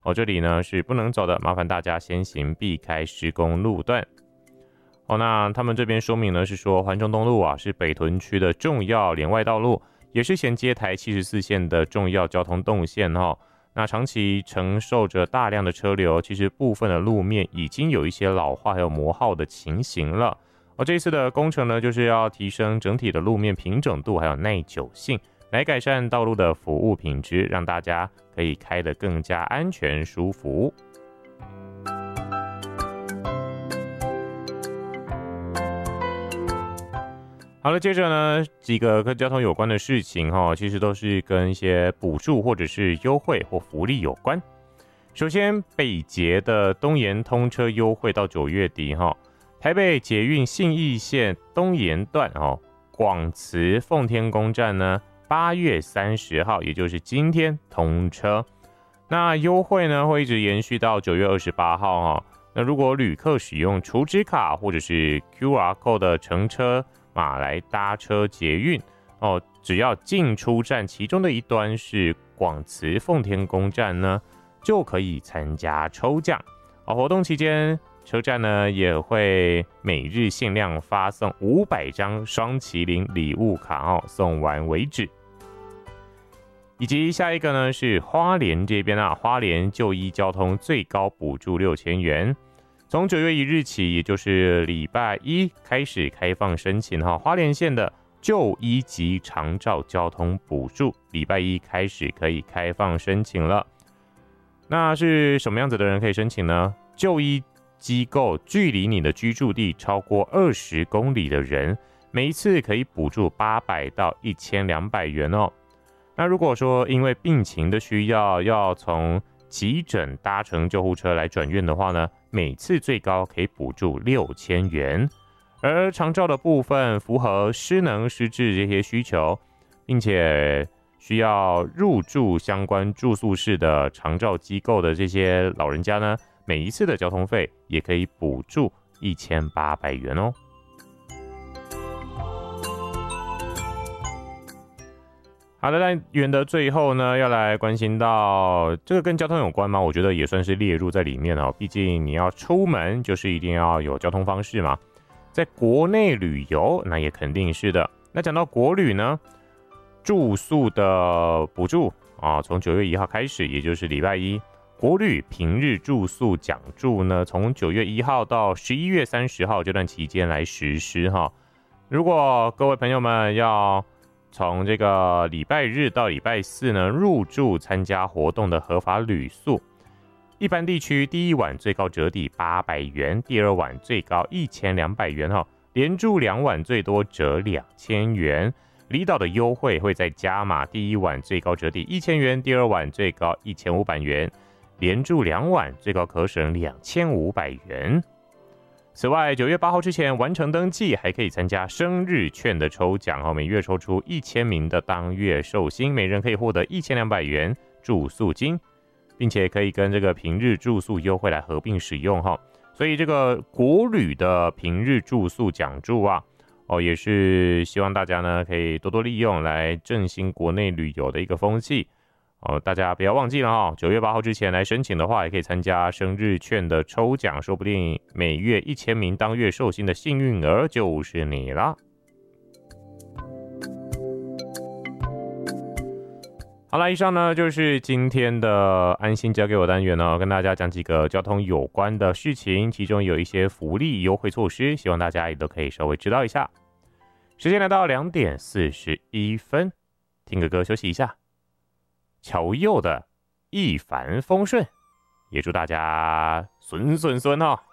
这里呢是不能走的，麻烦大家先行避开施工路段。那他们这边说明呢是说，环中东路是北屯区的重要连外道路，也是衔接台74线的重要交通动线那长期承受着大量的车流，其实部分的路面已经有一些老化还有磨耗的情形了。这一次的工程呢，就是要提升整体的路面平整度还有耐久性，来改善道路的服务品质，让大家可以开得更加安全舒服。好了，接着呢，几个跟交通有关的事情其实都是跟一些补助或者是优惠或福利有关。首先，北捷的东延通车优惠到9月底台北捷运信义线东延段广慈奉天宫站呢，8月30号，也就是今天通车。那优惠呢会一直延续到9月28号那如果旅客使用储值卡或者是 QR Code 的乘车码来搭车捷运只要进出站其中的一端是广慈奉天宫站呢，就可以参加抽奖。活动期间，车站呢也会每日限量发送500张双麒麟礼物卡送完为止。以及下一个呢是花莲这边花莲就医交通最高补助6000元。从9月1日起，也就是礼拜一开始开放申请花莲县的就医及长照交通补助，礼拜一开始可以开放申请了。那是什么样子的人可以申请呢？就医机构距离你的居住地超过20公里的人，每一次可以补助800到1200元那如果说因为病情的需要，要从急诊搭乘救护车来转院的话呢，每次最高可以补助6000元。而长照的部分，符合失能失智这些需求，并且需要入住相关住宿式的长照机构的这些老人家呢，每一次的交通费也可以补助1800元好的，单元的最后呢，要来关心到这个跟交通有关吗？我觉得也算是列入在里面毕竟你要出门，就是一定要有交通方式嘛。在国内旅游，那也肯定是的。那讲到国旅呢，住宿的补助从9月1号开始，也就是礼拜一，国旅平日住宿奖助呢，从9月1号到11月30号这段期间来实施如果各位朋友们要从这个礼拜日到礼拜四呢，入住参加活动的合法旅宿，一般地区第一晚最高折抵800元，第二晚最高1200元连住2晚最多折2000元。离岛的优惠会再加码，第一晚最高折抵1000元，第二晚最高1500元，连住2晚最高可省2500元。此外，9月8号之前完成登记，还可以参加生日券的抽奖每月抽出1000名的当月寿星，每人可以获得1200元住宿金，并且可以跟这个平日住宿优惠来合并使用所以这个国旅的平日住宿奖助也是希望大家呢可以多多利用来振兴国内旅游的一个风气大家不要忘记了9月8号之前来申请的话，也可以参加生日券的抽奖，说不定每月1000名当月寿星的幸运儿就是你啦。好了，以上呢就是今天的安心交给我单元跟大家讲几个交通有关的事情，其中有一些福利优惠措施，希望大家也都可以稍微知道一下。时间来到2点41分，听个歌休息一下。乔佑的一帆风顺，也祝大家顺顺顺